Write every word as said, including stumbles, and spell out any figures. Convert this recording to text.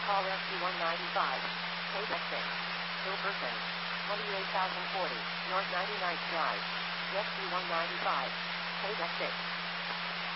Call S C one ninety-five. Texting. Hilberton. twenty-eight thousand forty. North ninety-ninth Drive. S C one ninety-five. Texting.